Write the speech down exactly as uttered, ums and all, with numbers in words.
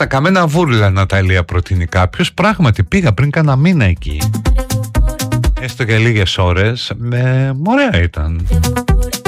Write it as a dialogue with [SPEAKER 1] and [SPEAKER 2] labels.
[SPEAKER 1] Καμένα Βούρλα, Ναταλία, προτείνει κάποιος. Πράγματι πήγα πριν κάνα μήνα εκεί, έστω και λίγες ώρες. με... Ωραία ήταν.